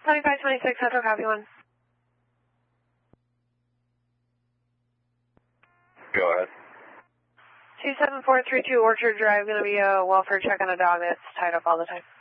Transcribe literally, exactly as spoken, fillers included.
twenty-five twenty-six, Central copy one. Go ahead. two seven four three two Orchard Drive, going to be a welfare check on a dog that's tied up all the time.